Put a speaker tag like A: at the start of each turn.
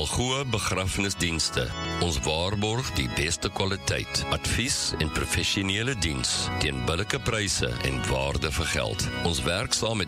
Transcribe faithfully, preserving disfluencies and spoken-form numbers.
A: Algoa Begrafenisdienste. Ons waarborg die beste kwaliteit, advies en professionele diens teen billike pryse en waarde vir geld. Ons werk saam met